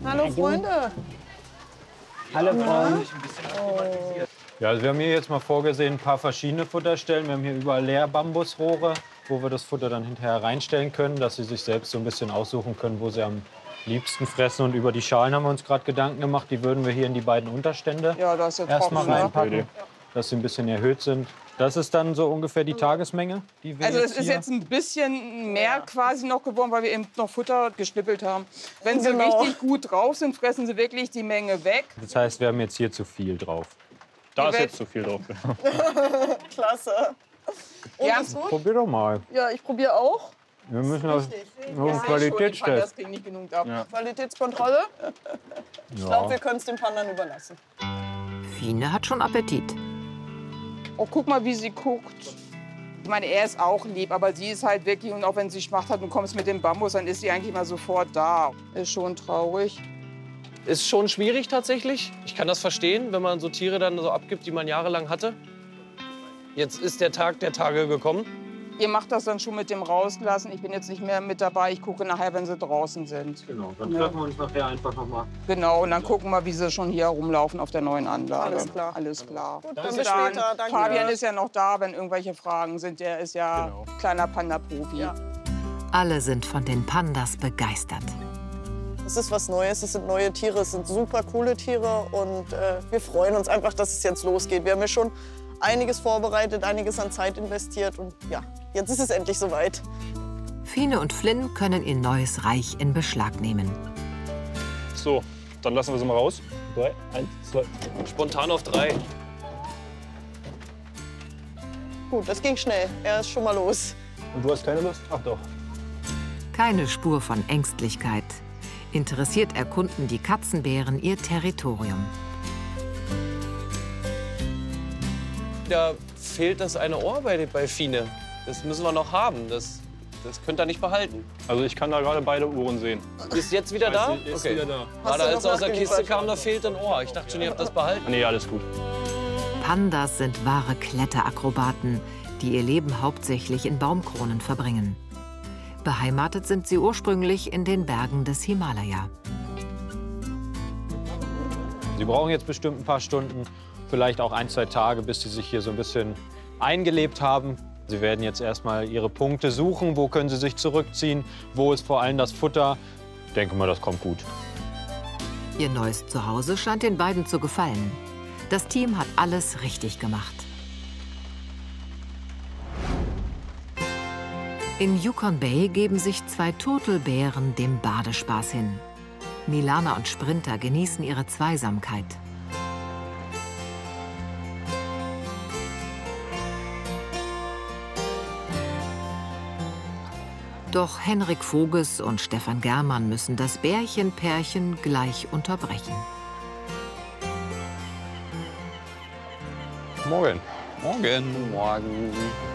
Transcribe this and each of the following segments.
Hallo Freunde. Hallo Freunde. Ja, also wir haben hier jetzt mal vorgesehen, ein paar verschiedene Futterstellen. Wir haben hier überall Leerbambusrohre, wo wir das Futter dann hinterher reinstellen können, dass sie sich selbst so ein bisschen aussuchen können, wo sie am liebsten fressen. Und über die Schalen haben wir uns gerade Gedanken gemacht, die würden wir hier in die beiden Unterstände erstmal reinpacken, dass sie ein bisschen erhöht sind. Das ist dann so ungefähr die Tagesmenge, die wir Also es jetzt ist hier jetzt ein bisschen mehr quasi noch geworden, weil wir eben noch Futter geschnippelt haben. Wenn sie richtig gut drauf sind, fressen sie wirklich die Menge weg. Das heißt, wir haben jetzt hier zu viel drauf. Da ist jetzt zu viel drauf. Klasse. Und Ja. ist gut? Probier doch mal. Ja, ich probiere auch. Wir müssen auf einen Die Qualitätstest. kriegen nicht genug ab. Ja. Qualitätskontrolle. Ich glaube, Ja. wir können es den Pandern überlassen. Fine hat schon Appetit. Oh, guck mal, wie sie guckt. Ich meine, er ist auch lieb, aber sie ist halt wirklich, und auch wenn sie Schmacht hat und kommst mit dem Bambus, dann ist sie eigentlich mal sofort da. Ist schon traurig. Ist schon schwierig tatsächlich. Ich kann das verstehen, wenn man so Tiere dann so abgibt, die man jahrelang hatte. Jetzt ist der Tag der Tage gekommen. Ihr macht das dann schon mit dem Rauslassen. Ich bin jetzt nicht mehr mit dabei. Ich gucke nachher, wenn sie draußen sind. Genau, dann treffen wir uns nachher einfach noch mal. Genau, und dann gucken wir, wie sie schon hier rumlaufen auf der neuen Anlage. Alles klar. Alles klar. Gut, Bis bis dann. später. Danke. Fabian ist ja noch da, wenn irgendwelche Fragen sind. Der ist ja Genau. kleiner Panda-Profi. Ja. Alle sind von den Pandas begeistert. Es ist was Neues, es sind neue Tiere, es sind super coole Tiere. Und wir freuen uns einfach, dass es jetzt losgeht. Wir haben ja schon einiges vorbereitet, einiges an Zeit investiert. Und ja, jetzt ist es endlich soweit. Fine und Flynn können ihr neues Reich in Beschlag nehmen. So, dann lassen wir sie mal raus. 3, 1, 2. Spontan auf 3. Gut, das ging schnell. Er ist schon mal los. Und du hast keine Lust? Ach doch. Keine Spur von Ängstlichkeit. Interessiert erkunden die Katzenbären ihr Territorium. Da fehlt das eine Ohr bei Fine. Das müssen wir noch haben. Das könnt ihr nicht behalten. Also ich kann da gerade beide Ohren sehen. Ist jetzt wieder da? Ist wieder da. Gerade du als noch er aus der Kiste nachgeliefert? kam, da fehlt ein Ohr. Ich dachte schon, ihr habt das behalten. Nee, alles gut. Pandas sind wahre Kletterakrobaten, die ihr Leben hauptsächlich in Baumkronen verbringen. Beheimatet sind sie ursprünglich in den Bergen des Himalaya. Sie brauchen jetzt bestimmt ein paar Stunden, vielleicht auch 1, 2 Tage, bis sie sich hier so ein bisschen eingelebt haben. Sie werden jetzt erstmal ihre Punkte suchen, wo können sie sich zurückziehen, wo ist vor allem das Futter. Ich denke mal, das kommt gut. Ihr neues Zuhause scheint den beiden zu gefallen. Das Team hat alles richtig gemacht. In Yukon Bay geben sich 2 Turtelbären dem Badespaß hin. Milana und Sprinter genießen ihre Zweisamkeit. Doch Henrik Voges und Stefan Germann müssen das Bärchenpärchen gleich unterbrechen. Morgen. Morgen. Morgen.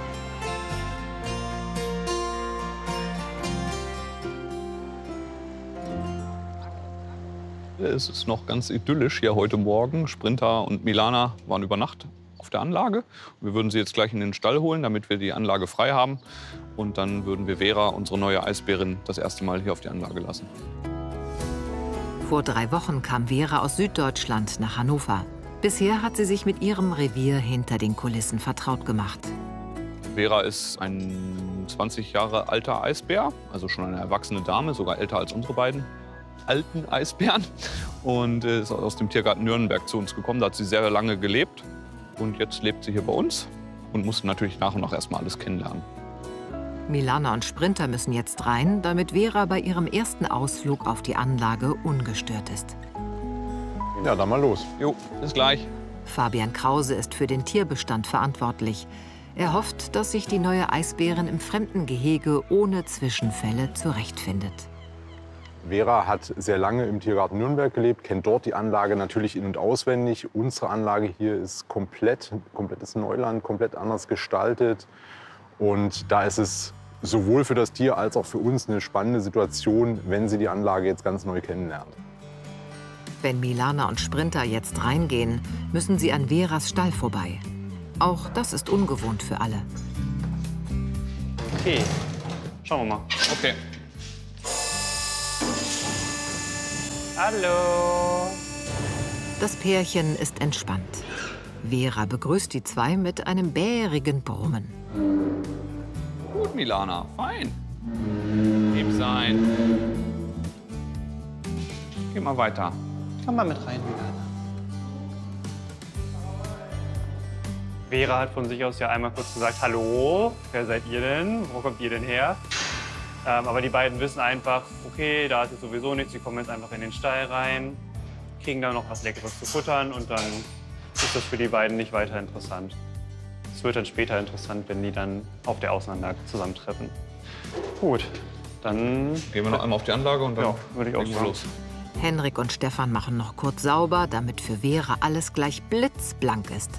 Es ist noch ganz idyllisch hier heute Morgen. Sprinter und Milana waren über Nacht auf der Anlage. Wir würden sie jetzt gleich in den Stall holen, damit wir die Anlage frei haben. Und dann würden wir Vera, unsere neue Eisbärin, das erste Mal hier auf die Anlage lassen. Vor 3 Wochen kam Vera aus Süddeutschland nach Hannover. Bisher hat sie sich mit ihrem Revier hinter den Kulissen vertraut gemacht. Vera ist ein 20 Jahre alter Eisbär, also schon eine erwachsene Dame, sogar älter als unsere beiden alten Eisbären. Und ist aus dem Tiergarten Nürnberg zu uns gekommen. Da hat sie sehr lange gelebt. Und jetzt lebt sie hier bei uns und muss natürlich nach und nach erstmal alles kennenlernen. Milana und Sprinter müssen jetzt rein, damit Vera bei ihrem ersten Ausflug auf die Anlage ungestört ist. Ja, dann mal los. Jo, bis gleich. Fabian Krause ist für den Tierbestand verantwortlich. Er hofft, dass sich die neue Eisbärin im fremden Gehege ohne Zwischenfälle zurechtfindet. Vera hat sehr lange im Tiergarten Nürnberg gelebt, kennt dort die Anlage natürlich in- und auswendig. Unsere Anlage hier ist komplettes Neuland, komplett anders gestaltet. Und da ist es sowohl für das Tier als auch für uns eine spannende Situation, wenn sie die Anlage jetzt ganz neu kennenlernt. Wenn Milana und Sprinter jetzt reingehen, müssen sie an Veras Stall vorbei. Auch das ist ungewohnt für alle. Okay, schauen wir mal. Okay. Hallo. Das Pärchen ist entspannt. Vera begrüßt die zwei mit einem bärigen Brummen. Gut, Milana, fein. Lieb sein. Geh mal weiter. Komm mal mit rein, Milana. Vera hat von sich aus ja einmal kurz gesagt, hallo, wer seid ihr denn? Wo kommt ihr denn her? Aber die beiden wissen einfach, okay, da ist jetzt sowieso nichts, sie kommen jetzt einfach in den Stall rein, kriegen da noch was Leckeres zu futtern und dann ist das für die beiden nicht weiter interessant. Es wird dann später interessant, wenn die dann auf der Außenanlage zusammentreffen. Gut, dann Gehen wir noch einmal auf die Anlage und dann ja, würde ich auch legen wir sagen. los. Henrik und Stefan machen noch kurz sauber, damit für Vera alles gleich blitzblank ist.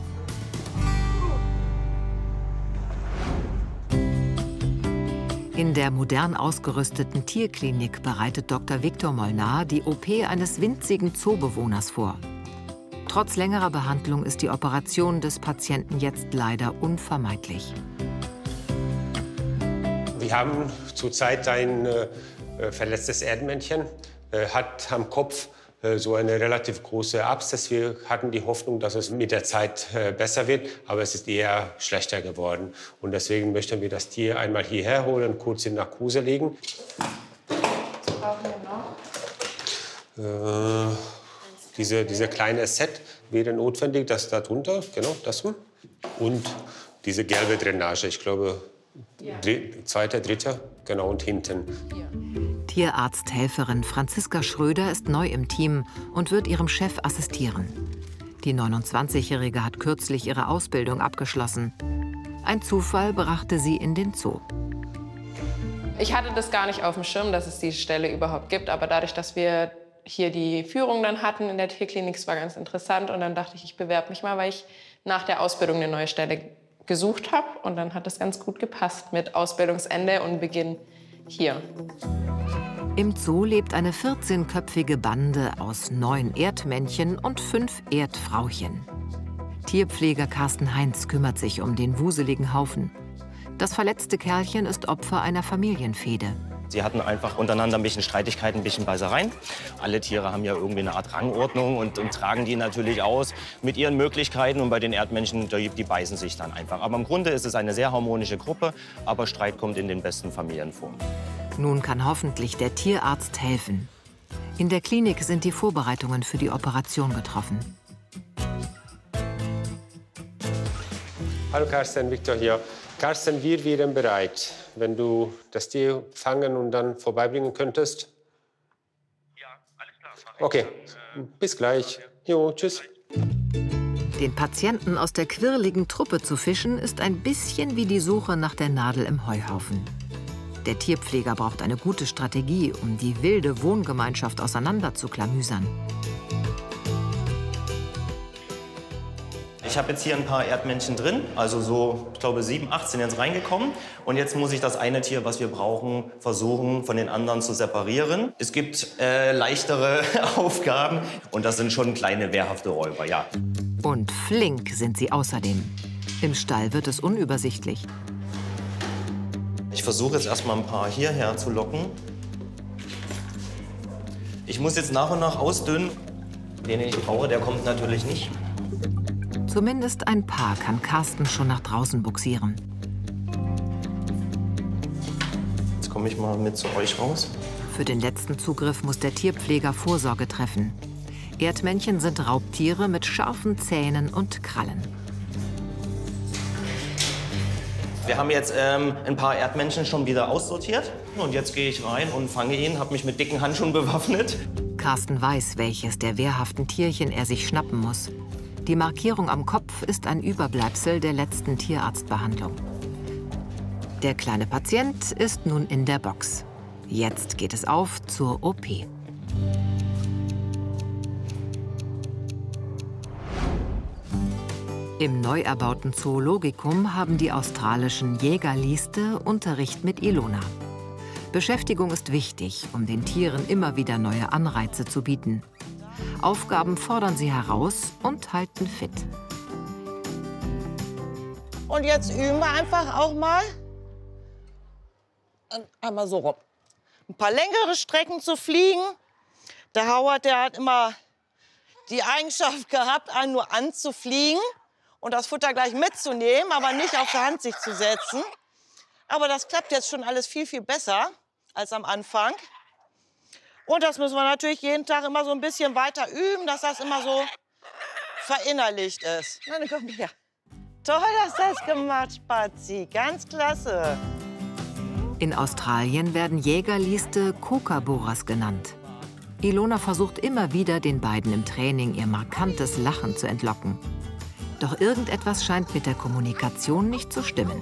In der modern ausgerüsteten Tierklinik bereitet Dr. Viktor Molnar die OP eines winzigen Zoobewohners vor. Trotz längerer Behandlung ist die Operation des Patienten jetzt leider unvermeidlich. Wir haben zurzeit ein verletztes Erdmännchen, hat am Kopf so eine relativ große Abszess. Wir hatten die Hoffnung, dass es mit der Zeit besser wird, aber es ist eher schlechter geworden. Und deswegen möchten wir das Tier einmal hierher holen, kurz in Narkose legen. Was brauchen wir noch? Diese kleine Set wäre notwendig, das da drunter, genau, das. Und diese gelbe Drainage, ich glaube, zweiter, dritter, genau, und hinten. Tierarzthelferin Franziska Schröder ist neu im Team und wird ihrem Chef assistieren. Die 29-Jährige hat kürzlich ihre Ausbildung abgeschlossen. Ein Zufall brachte sie in den Zoo. Ich hatte das gar nicht auf dem Schirm, dass es diese Stelle überhaupt gibt. Aber dadurch, dass wir hier die Führung dann hatten in der Tierklinik, es war ganz interessant. Und dann dachte ich, ich bewerbe mich mal, weil ich nach der Ausbildung eine neue Stelle gesucht habe. Und dann hat es ganz gut gepasst mit Ausbildungsende und Beginn hier. Im Zoo lebt eine 14-köpfige Bande aus 9 Erdmännchen und 5 Erdfrauchen. Tierpfleger Carsten Heinz kümmert sich um den wuseligen Haufen. Das verletzte Kerlchen ist Opfer einer Familienfehde. Sie hatten einfach untereinander ein bisschen Streitigkeiten, ein bisschen Beißereien. Alle Tiere haben ja irgendwie eine Art Rangordnung und tragen die natürlich aus mit ihren Möglichkeiten. Und bei den Erdmännchen, die beißen sich dann einfach. Aber im Grunde ist es eine sehr harmonische Gruppe, aber Streit kommt in den besten Familien vor. Nun kann hoffentlich der Tierarzt helfen. In der Klinik sind die Vorbereitungen für die Operation getroffen. Hallo Carsten, Viktor hier. Carsten, wir wären bereit, wenn du das Tier fangen und dann vorbeibringen könntest. Ja, alles klar. Okay, bis gleich. Jo, tschüss. Den Patienten aus der quirligen Truppe zu fischen, ist ein bisschen wie die Suche nach der Nadel im Heuhaufen. Der Tierpfleger braucht eine gute Strategie, um die wilde Wohngemeinschaft auseinanderzuklamüsern. Ich habe jetzt hier ein paar Erdmännchen drin, also so, ich glaube 7, 8 sind jetzt reingekommen. Und jetzt muss ich das eine Tier, was wir brauchen, versuchen von den anderen zu separieren. Es gibt leichtere Aufgaben und das sind schon kleine wehrhafte Räuber, ja. Und flink sind sie außerdem. Im Stall wird es unübersichtlich. Ich versuche jetzt erstmal ein paar hierher zu locken. Ich muss jetzt nach und nach ausdünnen. Den ich brauche, der kommt natürlich nicht. Zumindest ein paar kann Carsten schon nach draußen bugsieren. Jetzt komme ich mal mit zu euch raus. Für den letzten Zugriff muss der Tierpfleger Vorsorge treffen. Erdmännchen sind Raubtiere mit scharfen Zähnen und Krallen. Wir haben jetzt ein paar Erdmännchen schon wieder aussortiert. Und jetzt gehe ich rein und fange ihn, habe mich mit dicken Handschuhen bewaffnet. Carsten weiß, welches der wehrhaften Tierchen er sich schnappen muss. Die Markierung am Kopf ist ein Überbleibsel der letzten Tierarztbehandlung. Der kleine Patient ist nun in der Box. Jetzt geht es auf zur OP. Im neu erbauten Zoologikum haben die australischen Jägerlieste Unterricht mit Ilona. Beschäftigung ist wichtig, um den Tieren immer wieder neue Anreize zu bieten. Aufgaben fordern sie heraus und halten fit. Und jetzt üben wir einfach auch mal. Einmal so rum. Ein paar längere Strecken zu fliegen. Der Howard, der hat immer die Eigenschaft gehabt, einen nur anzufliegen und das Futter gleich mitzunehmen, aber nicht auf der Hand sich zu setzen. Aber das klappt jetzt schon alles viel, viel besser als am Anfang. Und das müssen wir natürlich jeden Tag immer so ein bisschen weiter üben, dass das immer so verinnerlicht ist. Na, dann komm her. Toll hast du das gemacht, Spazi. Ganz klasse. In Australien werden Jägerlieste Kookaburras genannt. Ilona versucht immer wieder, den beiden im Training ihr markantes Lachen zu entlocken. Doch irgendetwas scheint mit der Kommunikation nicht zu stimmen.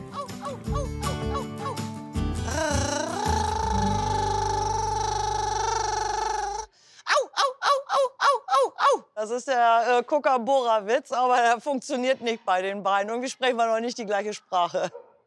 Das ist der Kookaburra-Witz, aber der funktioniert nicht bei den beiden. Irgendwie sprechen wir noch nicht die gleiche Sprache.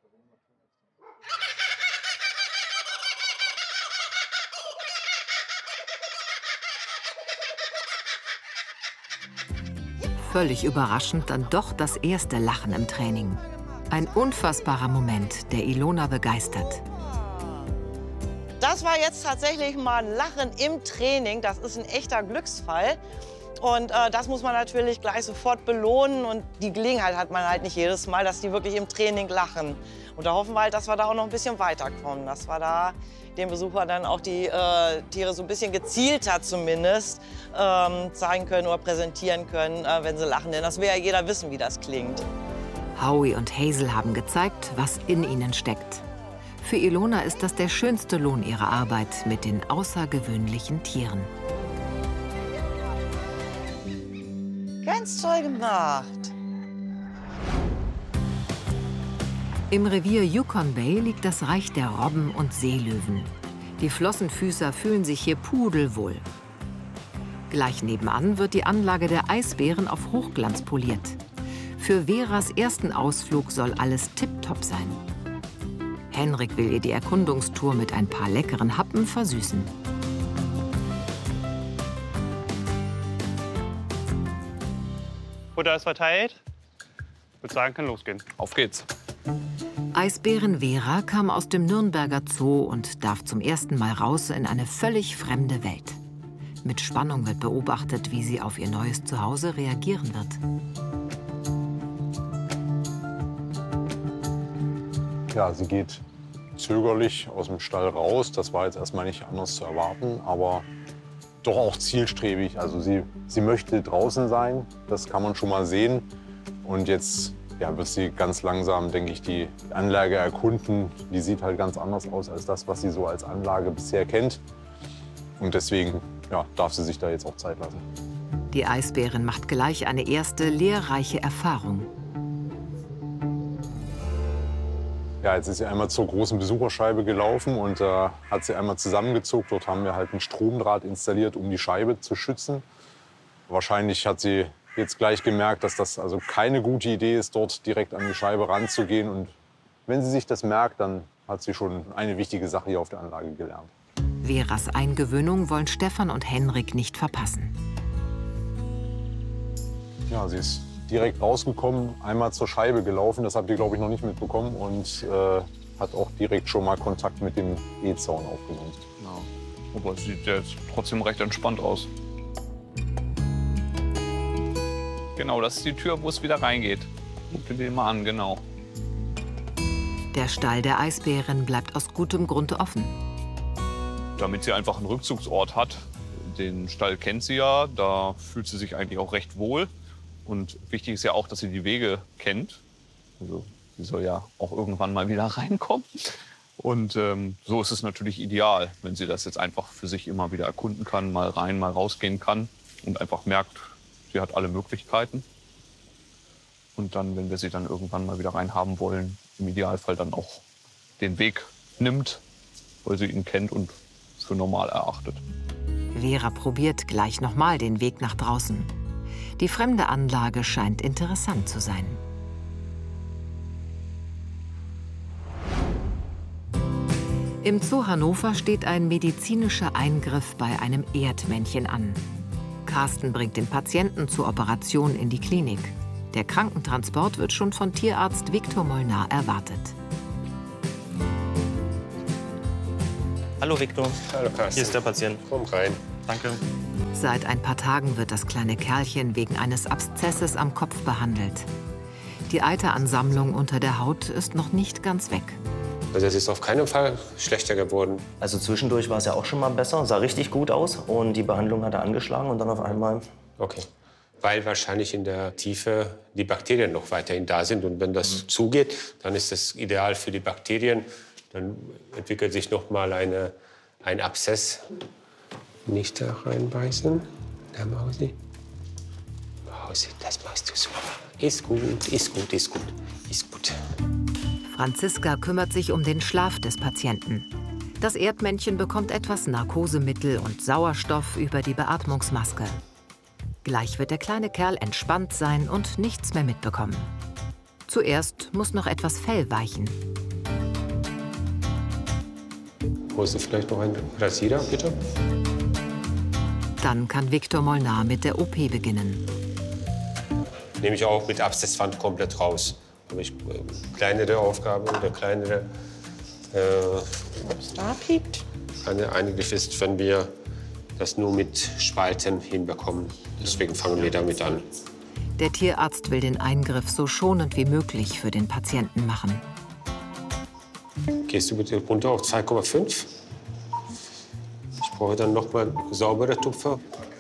Völlig überraschend dann doch das erste Lachen im Training. Ein unfassbarer Moment, der Ilona begeistert. Das war jetzt tatsächlich mal ein Lachen im Training. Das ist ein echter Glücksfall. Und das muss man natürlich gleich sofort belohnen. Und die Gelegenheit hat man halt nicht jedes Mal, dass die wirklich im Training lachen. Und da hoffen wir halt, dass wir da auch noch ein bisschen weiterkommen. Dass wir da dem Besucher dann auch die Tiere so ein bisschen gezielter zumindest zeigen können oder präsentieren können, wenn sie lachen. Denn das will ja jeder wissen, wie das klingt. Howie und Hazel haben gezeigt, was in ihnen steckt. Für Ilona ist das der schönste Lohn ihrer Arbeit mit den außergewöhnlichen Tieren. Ganz toll gemacht. Im Revier Yukon Bay liegt das Reich der Robben und Seelöwen. Die Flossenfüßer fühlen sich hier pudelwohl. Gleich nebenan wird die Anlage der Eisbären auf Hochglanz poliert. Für Veras ersten Ausflug soll alles tipptopp sein. Henrik will ihr die Erkundungstour mit ein paar leckeren Happen versüßen. Futter ist verteilt. Ich würde sagen, kann losgehen. Auf geht's. Eisbären Vera kam aus dem Nürnberger Zoo und darf zum ersten Mal raus in eine völlig fremde Welt. Mit Spannung wird beobachtet, wie sie auf ihr neues Zuhause reagieren wird. Ja, sie geht zögerlich aus dem Stall raus. Das war jetzt erstmal nicht anders zu erwarten, aber doch auch zielstrebig. Also sie möchte draußen sein, das kann man schon mal sehen. Und jetzt wird sie ganz langsam, denke ich, die Anlage erkunden. Die sieht halt ganz anders aus als das, was sie so als Anlage bisher kennt. Und deswegen darf sie sich da jetzt auch Zeit lassen. Die Eisbärin macht gleich eine erste lehrreiche Erfahrung. Ja, jetzt ist sie einmal zur großen Besucherscheibe gelaufen und hat sie einmal zusammengezuckt. Dort haben wir halt einen Stromdraht installiert, um die Scheibe zu schützen. Wahrscheinlich hat sie jetzt gleich gemerkt, dass das also keine gute Idee ist, dort direkt an die Scheibe ranzugehen. Und wenn sie sich das merkt, dann hat sie schon eine wichtige Sache hier auf der Anlage gelernt. Veras Eingewöhnung wollen Stefan und Henrik nicht verpassen. Ja, sie ist direkt rausgekommen, einmal zur Scheibe gelaufen. Das habt ihr, glaube ich, noch nicht mitbekommen. Und hat auch direkt schon mal Kontakt mit dem E-Zaun aufgenommen. Ja. Aber es sieht jetzt trotzdem recht entspannt aus. Genau, das ist die Tür, wo es wieder reingeht. Guck dir den mal an, genau. Der Stall der Eisbären bleibt aus gutem Grund offen. Damit sie einfach einen Rückzugsort hat. Den Stall kennt sie ja, da fühlt sie sich eigentlich auch recht wohl. Und wichtig ist ja auch, dass sie die Wege kennt. Also sie soll ja auch irgendwann mal wieder reinkommen. Und so ist es natürlich ideal, wenn sie das jetzt einfach für sich immer wieder erkunden kann, mal rein, mal rausgehen kann und einfach merkt, sie hat alle Möglichkeiten. Und dann, wenn wir sie dann irgendwann mal wieder rein haben wollen, im Idealfall dann auch den Weg nimmt, weil sie ihn kennt und für normal erachtet. Vera probiert gleich nochmal den Weg nach draußen. Die fremde Anlage scheint interessant zu sein. Im Zoo Hannover steht ein medizinischer Eingriff bei einem Erdmännchen an. Carsten bringt den Patienten zur Operation in die Klinik. Der Krankentransport wird schon von Tierarzt Viktor Molnar erwartet. Hallo Viktor. Hallo Carsten. Hier ist der Patient. Komm rein. Danke. Seit ein paar Tagen wird das kleine Kerlchen wegen eines Abszesses am Kopf behandelt. Die Eiteransammlung unter der Haut ist noch nicht ganz weg. Also es ist auf keinen Fall schlechter geworden. Also zwischendurch war es ja auch schon mal besser, sah richtig gut aus und die Behandlung hat er angeschlagen und dann auf einmal... Okay. Weil wahrscheinlich in der Tiefe die Bakterien noch weiterhin da sind. Und wenn das zugeht, dann ist das ideal für die Bakterien. Dann entwickelt sich noch mal ein Abszess. Nicht da reinbeißen. Da, Mausi. Mausi, das machst du super. Ist gut, ist gut, ist gut, ist gut. Franziska kümmert sich um den Schlaf des Patienten. Das Erdmännchen bekommt etwas Narkosemittel und Sauerstoff über die Beatmungsmaske. Gleich wird der kleine Kerl entspannt sein und nichts mehr mitbekommen. Zuerst muss noch etwas Fell weichen. Holst du vielleicht noch einen Rasierer, bitte? Dann kann Viktor Molnar mit der OP beginnen. Nehme ich auch mit Abszesswand komplett raus. Habe ich kleinere Aufgaben oder kleinere. Was da piept? Eigentlich ist, wenn wir das nur mit Spalten hinbekommen. Deswegen fangen wir damit an. Der Tierarzt will den Eingriff so schonend wie möglich für den Patienten machen. Gehst du bitte runter auf 2,5? Ich brauche dann noch mal saubere Tupfer.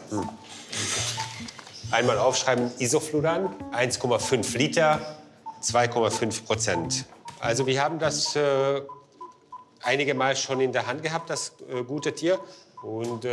Einmal aufschreiben, Isofluran, 1,5 Liter, 2,5%. Also wir haben das einige Mal schon in der Hand gehabt, das gute Tier. Und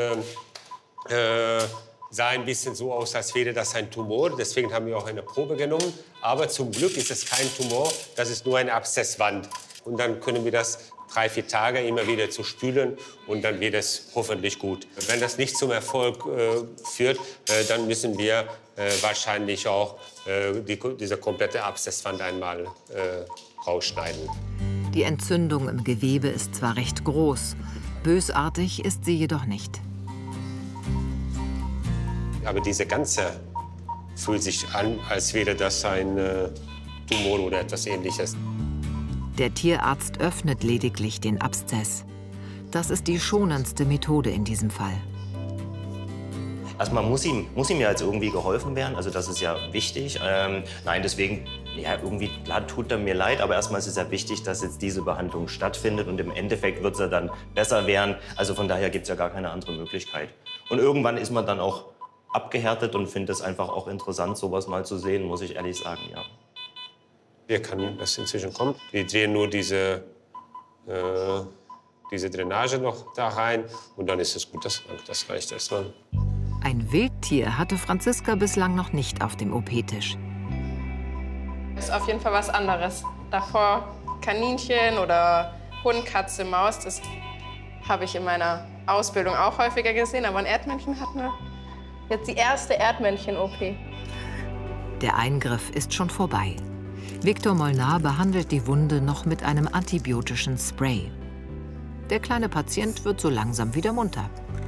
sah ein bisschen so aus, als wäre das ein Tumor. Deswegen haben wir auch eine Probe genommen. Aber zum Glück ist es kein Tumor, das ist nur eine Abszesswand. Und dann können wir das 3-4 Tage immer wieder zu spülen und dann wird es hoffentlich gut. Wenn das nicht zum Erfolg führt, dann müssen wir wahrscheinlich auch diese komplette Abszesswand einmal rausschneiden. Die Entzündung im Gewebe ist zwar recht groß, bösartig ist sie jedoch nicht. Aber diese ganze fühlt sich an, als wäre das ein Tumor oder etwas Ähnliches. Der Tierarzt öffnet lediglich den Abszess. Das ist die schonendste Methode in diesem Fall. Also man muss ihm ja jetzt irgendwie geholfen werden, also das ist ja wichtig. Nein, deswegen, ja, irgendwie, klar, tut er mir leid, aber erstmal ist es ja wichtig, dass jetzt diese Behandlung stattfindet und im Endeffekt wird es ja dann besser werden. Also von daher gibt es ja gar keine andere Möglichkeit. Und irgendwann ist man dann auch abgehärtet und finde es einfach auch interessant, sowas mal zu sehen, muss ich ehrlich sagen, ja. Wie kann das inzwischen kommen? Wir drehen nur diese Drainage noch da rein und dann ist es gut. Das reicht erstmal. Ein Wildtier hatte Franziska bislang noch nicht auf dem OP-Tisch. Das ist auf jeden Fall was anderes. Davor Kaninchen oder Hund, Katze, Maus, das habe ich in meiner Ausbildung auch häufiger gesehen. Aber ein Erdmännchen hatten wir jetzt die erste Erdmännchen-OP. Der Eingriff ist schon vorbei. Viktor Molnar behandelt die Wunde noch mit einem antibiotischen Spray. Der kleine Patient wird so langsam wieder munter.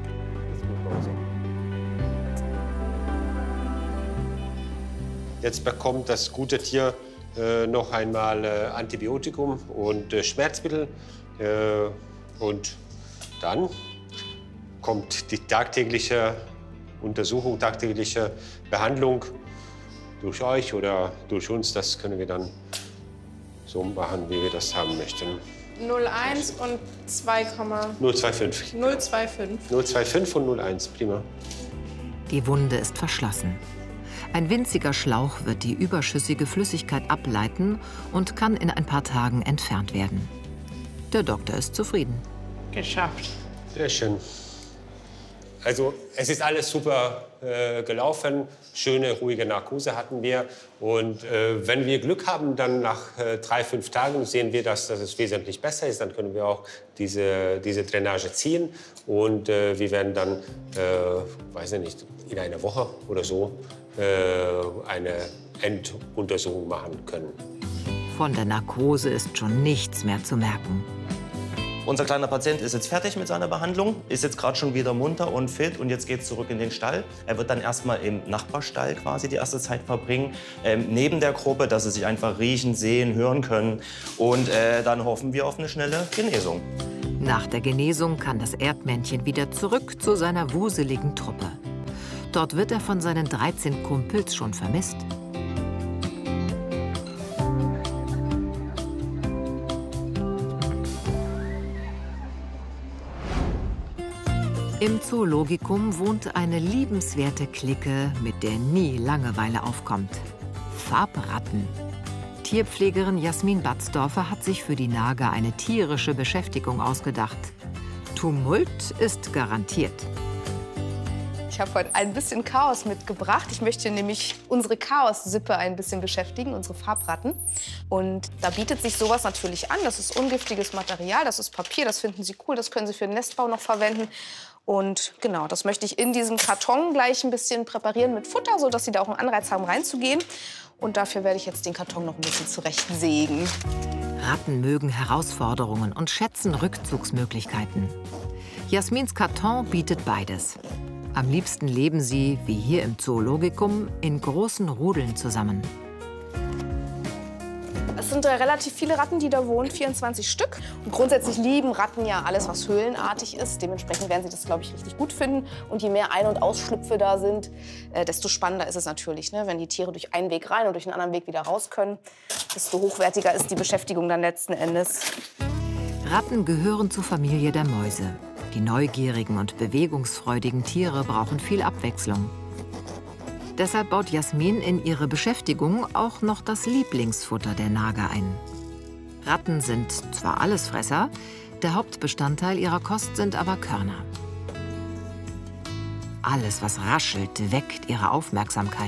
Jetzt bekommt das gute Tier noch einmal Antibiotikum und Schmerzmittel. Und dann kommt die tagtägliche Untersuchung, tagtägliche Behandlung durch euch oder durch uns. Das können wir dann so machen, wie wir das haben möchten. 0,1 und 0,25. 0,25. 0,25 und 0,1, prima. Die Wunde ist verschlossen. Ein winziger Schlauch wird die überschüssige Flüssigkeit ableiten und kann in ein paar Tagen entfernt werden. Der Doktor ist zufrieden. Geschafft. Sehr schön. Also es ist alles super gelaufen. Schöne, ruhige Narkose hatten wir. Und wenn wir Glück haben, dann nach 3-5 Tagen sehen wir, dass es wesentlich besser ist. Dann können wir auch diese Drainage ziehen. Und wir werden dann, weiß ich nicht, in einer Woche oder so eine Enduntersuchung machen können. Von der Narkose ist schon nichts mehr zu merken. Unser kleiner Patient ist jetzt fertig mit seiner Behandlung, ist jetzt gerade schon wieder munter und fit und jetzt geht es zurück in den Stall. Er wird dann erstmal im Nachbarstall quasi die erste Zeit verbringen, neben der Gruppe, dass sie sich einfach riechen, sehen, hören können. Und dann hoffen wir auf eine schnelle Genesung. Nach der Genesung kann das Erdmännchen wieder zurück zu seiner wuseligen Truppe. Dort wird er von seinen 13 Kumpels schon vermisst. Im Zoologikum wohnt eine liebenswerte Clique, mit der nie Langeweile aufkommt. Farbratten. Tierpflegerin Jasmin Batzdorfer hat sich für die Nager eine tierische Beschäftigung ausgedacht. Tumult ist garantiert. Ich habe heute ein bisschen Chaos mitgebracht. Ich möchte nämlich unsere Chaos-Sippe ein bisschen beschäftigen, unsere Farbratten. Und da bietet sich sowas natürlich an. Das ist ungiftiges Material, das ist Papier, das finden Sie cool, das können Sie für den Nestbau noch verwenden. Und genau, das möchte ich in diesem Karton gleich ein bisschen präparieren mit Futter, sodass Sie da auch einen Anreiz haben, reinzugehen. Und dafür werde ich jetzt den Karton noch ein bisschen zurechtsägen. Ratten mögen Herausforderungen und schätzen Rückzugsmöglichkeiten. Jasmins Karton bietet beides. Am liebsten leben sie, wie hier im Zoologikum, in großen Rudeln zusammen. Es sind relativ viele Ratten, die da wohnen, 24 Stück. Und grundsätzlich lieben Ratten ja alles, was höhlenartig ist. Dementsprechend werden sie das, glaube ich, richtig gut finden. Und je mehr Ein- und Ausschlüpfe da sind, desto spannender ist es natürlich, ne? Wenn die Tiere durch einen Weg rein und durch einen anderen Weg wieder raus können. Desto hochwertiger ist die Beschäftigung dann letzten Endes. Ratten gehören zur Familie der Mäuse. Die neugierigen und bewegungsfreudigen Tiere brauchen viel Abwechslung. Deshalb baut Jasmin in ihre Beschäftigung auch noch das Lieblingsfutter der Nager ein. Ratten sind zwar Allesfresser, der Hauptbestandteil ihrer Kost sind aber Körner. Alles, was raschelt, weckt ihre Aufmerksamkeit.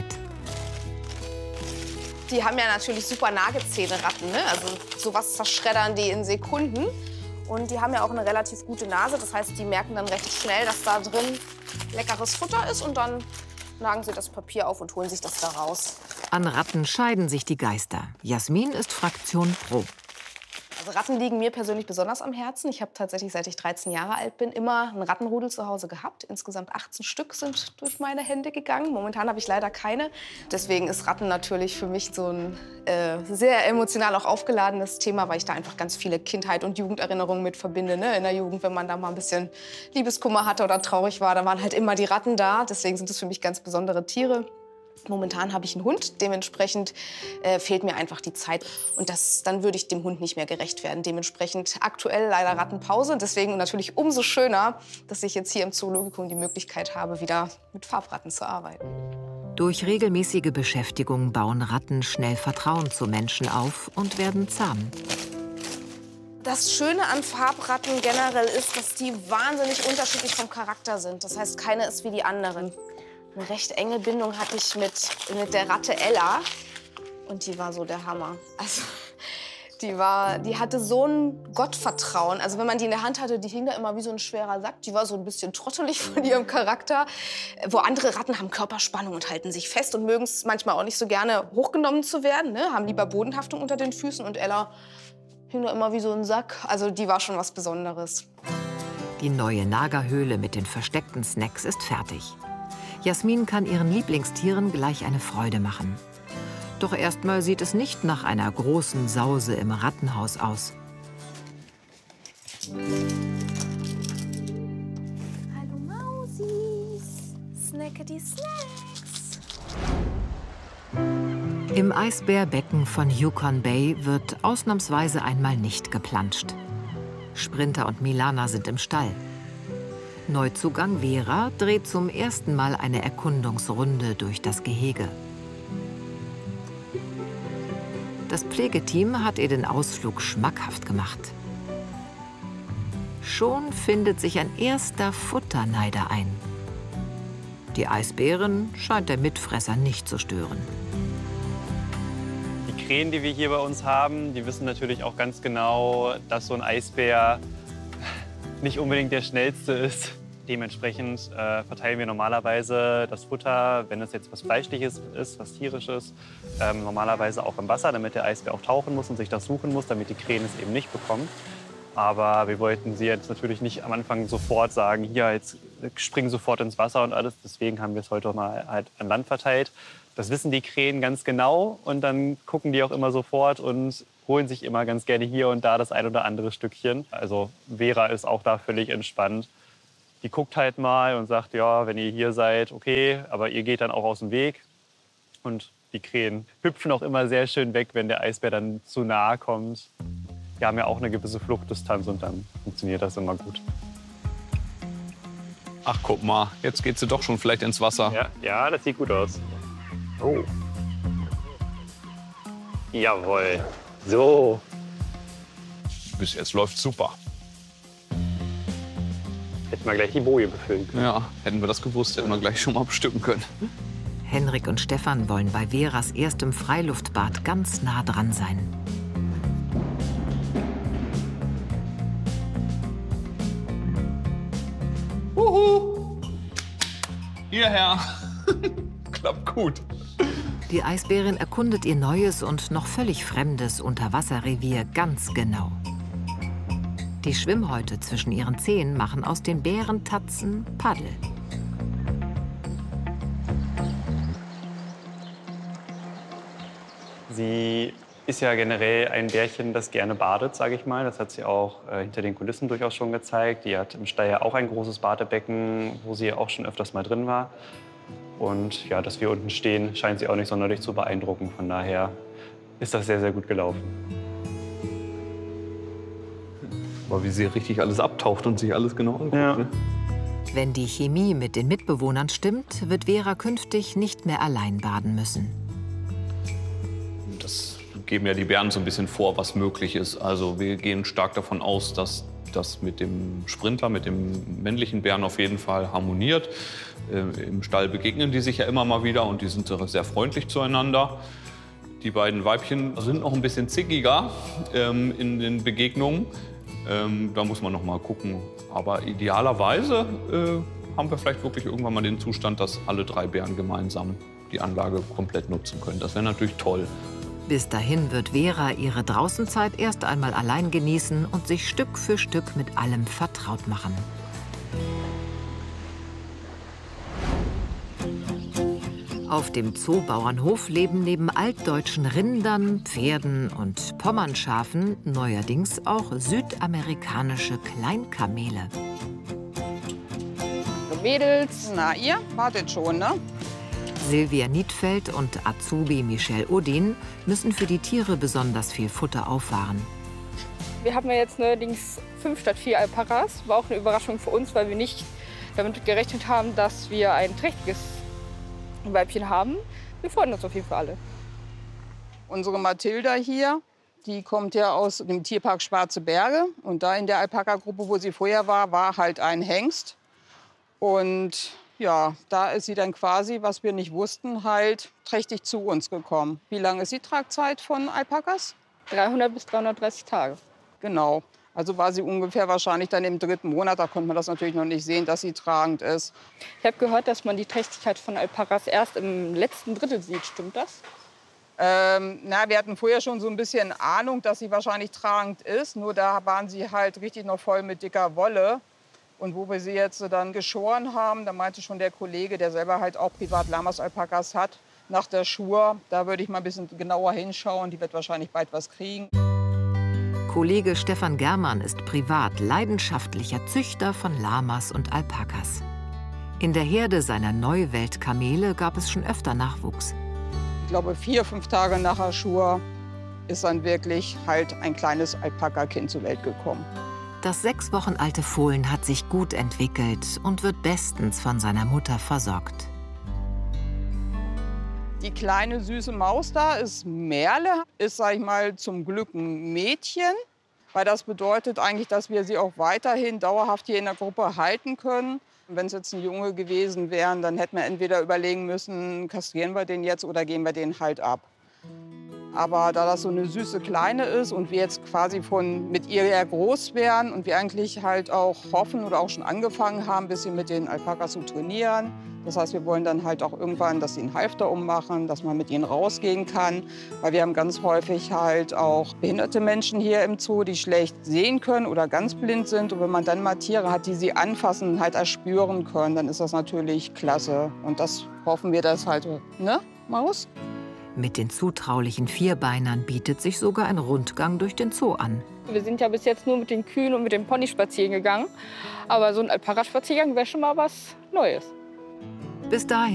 Die haben ja natürlich super Nagezähne, Ratten, ne? Also sowas zerschreddern die in Sekunden. Und die haben ja auch eine relativ gute Nase. Das heißt, die merken dann recht schnell, dass da drin leckeres Futter ist. Und dann nagen sie das Papier auf und holen sich das da raus. An Ratten scheiden sich die Geister. Jasmin ist Fraktion Pro. Also Ratten liegen mir persönlich besonders am Herzen. Ich habe tatsächlich, seit ich 13 Jahre alt bin, immer einen Rattenrudel zu Hause gehabt. Insgesamt 18 Stück sind durch meine Hände gegangen. Momentan habe ich leider keine. Deswegen ist Ratten natürlich für mich so ein sehr emotional auch aufgeladenes Thema, weil ich da einfach ganz viele Kindheit- und Jugenderinnerungen mit verbinde. Ne? In der Jugend, wenn man da mal ein bisschen Liebeskummer hatte oder traurig war, da waren halt immer die Ratten da. Deswegen sind es für mich ganz besondere Tiere. Momentan habe ich einen Hund, dementsprechend fehlt mir einfach die Zeit. Und dann würde ich dem Hund nicht mehr gerecht werden. Dementsprechend aktuell leider Rattenpause. Deswegen natürlich umso schöner, dass ich jetzt hier im Zoologikum die Möglichkeit habe, wieder mit Farbratten zu arbeiten. Durch regelmäßige Beschäftigung bauen Ratten schnell Vertrauen zu Menschen auf und werden zahm. Das Schöne an Farbratten generell ist, dass die wahnsinnig unterschiedlich vom Charakter sind. Das heißt, keine ist wie die anderen. Eine recht enge Bindung hatte ich mit der Ratte Ella. Und die war so der Hammer. Also, die hatte so ein Gottvertrauen. Also wenn man die in der Hand hatte, die hing da immer wie so ein schwerer Sack. Die war so ein bisschen trottelig von ihrem Charakter. Wo andere Ratten haben Körperspannung und halten sich fest und mögen es manchmal auch nicht so gerne, hochgenommen zu werden. Ne? Haben lieber Bodenhaftung unter den Füßen. Und Ella hing da immer wie so ein Sack. Also die war schon was Besonderes. Die neue Nagerhöhle mit den versteckten Snacks ist fertig. Jasmin kann ihren Lieblingstieren gleich eine Freude machen. Doch erstmal sieht es nicht nach einer großen Sause im Rattenhaus aus. Hallo Mausis, snackety snacks. Im Eisbärbecken von Yukon Bay wird ausnahmsweise einmal nicht geplanscht. Sprinter und Milana sind im Stall. Neuzugang Vera dreht zum ersten Mal eine Erkundungsrunde durch das Gehege. Das Pflegeteam hat ihr den Ausflug schmackhaft gemacht. Schon findet sich ein erster Futterneider ein. Die Eisbären scheint der Mitfresser nicht zu stören. Die Krähen, die wir hier bei uns haben, die wissen natürlich auch ganz genau, dass so ein Eisbär nicht unbedingt der schnellste ist. Dementsprechend verteilen wir normalerweise das Futter, wenn es jetzt was Fleischliches ist, was Tierisches, normalerweise auch im Wasser, damit der Eisbär auch tauchen muss und sich das suchen muss, damit die Krähen es eben nicht bekommen. Aber wir wollten sie jetzt natürlich nicht am Anfang sofort sagen, hier, jetzt springen sofort ins Wasser und alles. Deswegen haben wir es heute mal halt an Land verteilt. Das wissen die Krähen ganz genau und dann gucken die auch immer sofort und holen sich immer ganz gerne hier und da das ein oder andere Stückchen. Also Vera ist auch da völlig entspannt. Die guckt halt mal und sagt, ja, wenn ihr hier seid, okay, aber ihr geht dann auch aus dem Weg. Und die Krähen hüpfen auch immer sehr schön weg, wenn der Eisbär dann zu nahe kommt. Die haben ja auch eine gewisse Fluchtdistanz und dann funktioniert das immer gut. Ach, guck mal, jetzt geht sie doch schon vielleicht ins Wasser. Ja, das sieht gut aus. Oh. Jawohl. So. Bis jetzt läuft super. Hätten wir gleich die Boje befüllen können. Ja, hätten wir das gewusst, hätten wir gleich schon mal bestücken können. Henrik und Stefan wollen bei Veras erstem Freiluftbad ganz nah dran sein. Hierher. Klappt gut. Die Eisbärin erkundet ihr neues und noch völlig fremdes Unterwasserrevier ganz genau. Die Schwimmhäute zwischen ihren Zehen machen aus den Bärentatzen Paddel. Sie ist ja generell ein Bärchen, das gerne badet, sage ich mal. Das hat sie auch hinter den Kulissen durchaus schon gezeigt. Die hat im Stall ja auch ein großes Badebecken, wo sie auch schon öfters mal drin war. Und ja, dass wir unten stehen, scheint sie auch nicht sonderlich zu beeindrucken. Von daher ist das sehr, sehr gut gelaufen. Aber wie sie richtig alles abtaucht und sich alles genau anguckt. Ja. Ne? Wenn die Chemie mit den Mitbewohnern stimmt, wird Vera künftig nicht mehr allein baden müssen. Das geben ja die Bären so ein bisschen vor, was möglich ist. Also wir gehen stark davon aus, dass das mit dem Sprinter, mit dem männlichen Bären auf jeden Fall harmoniert. Im Stall begegnen die sich ja immer mal wieder und die sind sehr freundlich zueinander. Die beiden Weibchen sind noch ein bisschen zickiger in den Begegnungen. Da muss man noch mal gucken. Aber idealerweise haben wir vielleicht wirklich irgendwann mal den Zustand, dass alle 3 Bären gemeinsam die Anlage komplett nutzen können. Das wäre natürlich toll. Bis dahin wird Vera ihre Draußenzeit erst einmal allein genießen und sich Stück für Stück mit allem vertraut machen. Auf dem Zoobauernhof leben neben altdeutschen Rindern, Pferden und Pommernschafen neuerdings auch südamerikanische Kleinkamele. Mädels, na ihr wartet schon, ne? Silvia Niedfeld und Azubi Michelle Odin müssen für die Tiere besonders viel Futter auffahren. Wir haben ja jetzt neuerdings 5 statt 4 Alpakas. War auch eine Überraschung für uns, weil wir nicht damit gerechnet haben, dass wir ein trächtiges Weibchen haben. Wir freuen uns auf jeden Fall alle. Unsere Mathilda hier, die kommt ja aus dem Tierpark Schwarze Berge. Und da in der Alpaka-Gruppe, wo sie vorher war, war halt ein Hengst. Und ja, da ist sie dann quasi, was wir nicht wussten, halt trächtig zu uns gekommen. Wie lange ist die Tragzeit von Alpakas? 300 bis 330 Tage. Genau. Also war sie ungefähr wahrscheinlich dann im 3. Monat. Da konnte man das natürlich noch nicht sehen, dass sie tragend ist. Ich habe gehört, dass man die Trächtigkeit von Alpakas erst im letzten Drittel sieht. Stimmt das? Wir hatten vorher schon so ein bisschen Ahnung, dass sie wahrscheinlich tragend ist. Nur da waren sie halt richtig noch voll mit dicker Wolle. Und wo wir sie jetzt dann geschoren haben, da meinte schon der Kollege, der selber halt auch privat Lamas-Alpakas hat, nach der Schur, da würde ich mal ein bisschen genauer hinschauen. Die wird wahrscheinlich bald was kriegen. Kollege Stefan Germann ist privat leidenschaftlicher Züchter von Lamas und Alpakas. In der Herde seiner Neuweltkamele gab es schon öfter Nachwuchs. Ich glaube, 4, 5 Tage nach der Schur ist dann wirklich halt ein kleines Alpaka-Kind zur Welt gekommen. Das 6 Wochen alte Fohlen hat sich gut entwickelt und wird bestens von seiner Mutter versorgt. Die kleine süße Maus da ist Merle, ist, sag ich mal, zum Glück ein Mädchen. Weil das bedeutet eigentlich, dass wir sie auch weiterhin dauerhaft hier in der Gruppe halten können. Wenn es jetzt ein Junge gewesen wäre, dann hätten wir entweder überlegen müssen, kastrieren wir den jetzt oder geben wir den halt ab. Aber da das so eine süße Kleine ist und wir jetzt quasi mit ihr eher groß wären und wir eigentlich halt auch hoffen oder auch schon angefangen haben, ein bisschen mit den Alpakas zu trainieren. Das heißt, wir wollen dann halt auch irgendwann, dass sie einen Halfter ummachen, dass man mit ihnen rausgehen kann. Weil wir haben ganz häufig halt auch behinderte Menschen hier im Zoo, die schlecht sehen können oder ganz blind sind. Und wenn man dann mal Tiere hat, die sie anfassen und halt erspüren können, dann ist das natürlich klasse. Und das hoffen wir, dass halt, ne, Maus? Mit den zutraulichen Vierbeinern bietet sich sogar ein Rundgang durch den Zoo an. Wir sind ja bis jetzt nur mit den Kühen und mit den Ponys spazieren gegangen. Aber so ein Alpaka-Spaziergang wäre schon mal was Neues. Bis dahin